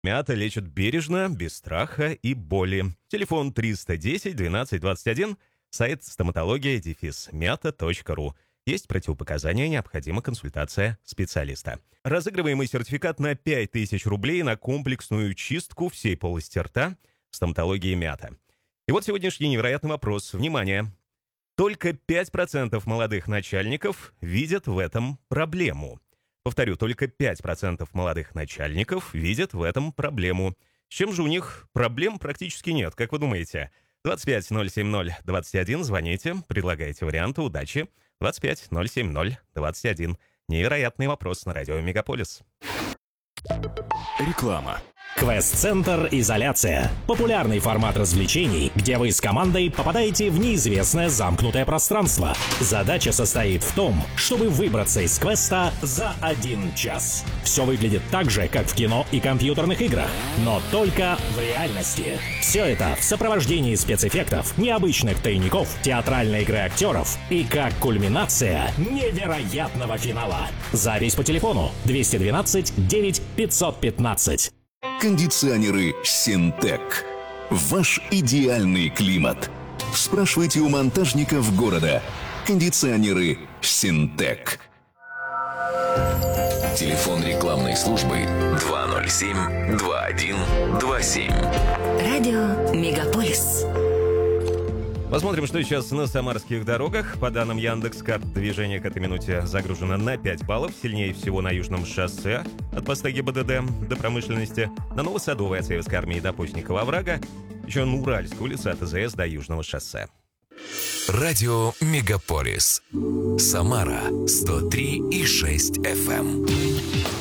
Мята лечит бережно, без страха и боли. Телефон 310 12 21, сайт стоматология-мята.ру. Есть противопоказания, необходима консультация специалиста. Разыгрываемый сертификат на 5000 рублей на комплексную чистку всей полости рта в стоматологии Мята. И вот сегодняшний невероятный вопрос. Внимание! Только 5% молодых начальников видят в этом проблему. Повторю, только 5% молодых начальников видят в этом проблему. С чем же у них проблем практически нет, как вы думаете? 25 070 21, звоните, предлагайте варианты, удачи. 25 070 21. Невероятный вопрос на радио Мегаполис. Реклама. Квест-центр «Изоляция». Популярный формат развлечений, где вы с командой попадаете в неизвестное замкнутое пространство. Задача состоит в том, чтобы выбраться из квеста за 1 час. Все выглядит так же, как в кино и компьютерных играх, но только в реальности. Все это в сопровождении спецэффектов, необычных тайников, театральной игры актеров и как кульминация невероятного финала. Запись по телефону 212 9 515. Кондиционеры «Синтек». Ваш идеальный климат. Спрашивайте у монтажников города. Кондиционеры «Синтек». Телефон рекламной службы 207-2127. Радио Мегаполис. Посмотрим, что сейчас на самарских дорогах. По данным Яндекс.Карт, движение к этой минуте загружено на 5 баллов. Сильнее всего на Южном шоссе от поста ГИБДД до промышленности. На Новосадовой от Советской армии до Постникова оврага. Еще на Уральской улице от АЗС до Южного шоссе. Радио Мегаполис. Самара 103,6 FM.